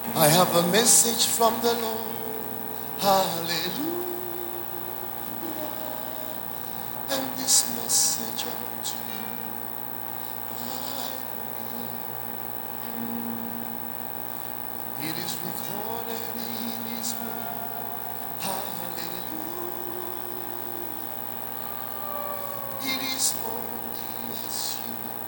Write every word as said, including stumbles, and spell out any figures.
I have a message from the Lord. Hallelujah. And this message unto you, I believe. It is recorded in His word. Hallelujah. It is for